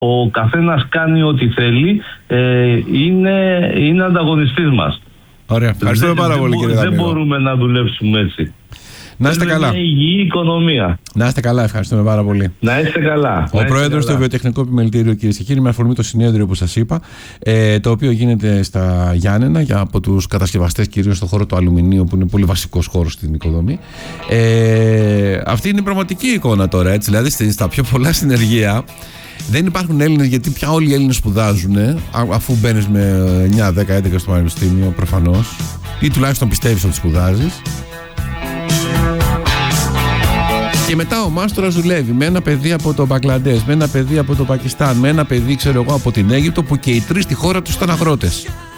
ο καθένας κάνει ό,τι θέλει, είναι ανταγωνιστής μας. Ωραία. Ευχαριστούμε πάρα πολύ, κύριε Δαμίρο. Δεν μπορούμε να δουλέψουμε έτσι. Να είστε καλά. Είναι υγιή οικονομία. Να είστε καλά, ευχαριστούμε πάρα πολύ. Να είστε καλά. Ο πρόεδρος του Βιοτεχνικού Επιμελητήριου, κυρίες και κύριοι, με αφορμή το συνέδριο που σας είπα, το οποίο γίνεται στα Γιάννενα από τους κατασκευαστές, κυρίως στον χώρο του αλουμινίου, που είναι πολύ βασικός χώρος στην οικοδομή. Αυτή είναι η πραγματική εικόνα τώρα, έτσι. Δηλαδή, στα πιο πολλά συνεργεία δεν υπάρχουν Έλληνες, γιατί πια όλοι οι Έλληνες σπουδάζουν, αφού μπαίνεις με 9, 10, 11 στο πανεπιστήμιο, προφανώς, ή τουλάχιστον πιστεύεις ότι σπουδάζεις. Και μετά ο μάστορας δουλεύει με ένα παιδί από το Μπαγκλαντές, με ένα παιδί από το Πακιστάν, με ένα παιδί, ξέρω εγώ, από την Αίγυπτο, που και οι τρεις στη χώρα τους ήταν αγρότες.